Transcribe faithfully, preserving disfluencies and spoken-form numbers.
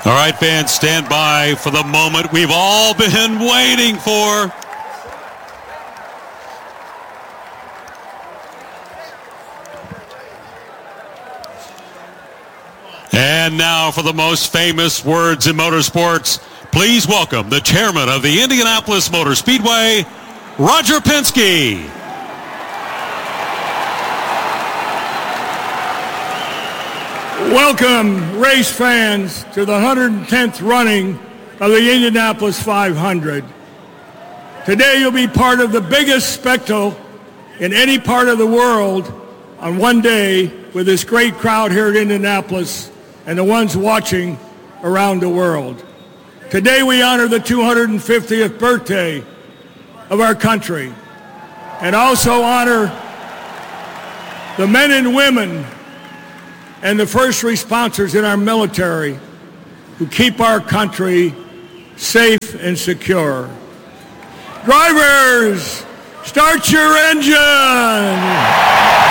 All right, fans, stand by for the moment we've all been waiting for. And now for the most famous words in motorsports, please welcome the chairman of the Indianapolis Motor Speedway, Roger Penske. Welcome, race fans, to the one hundred tenth running of the Indianapolis five hundred. Today you'll be part of the biggest spectacle in any part of the world on one day with this great crowd here at Indianapolis and the ones watching around the world. Today we honor the two hundred fiftieth birthday of our country and also honor the men and women and the first responders in our military who keep our country safe and secure. Drivers, start your engine!